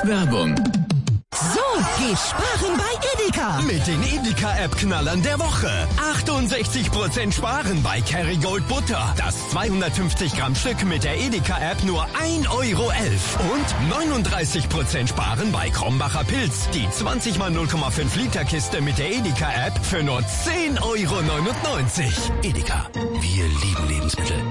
Werbung. So, geht's sparen bei Edeka. Mit den Edeka-App-Knallern der Woche. 68% sparen bei Kerrygold Butter. Das 250 Gramm Stück mit der Edeka-App nur 1,11 € Und 39% sparen bei Krombacher Pilz. Die 20 mal 0,5 Liter Kiste mit der Edeka-App für nur 10,99 €. Edeka, wir lieben Lebensmittel.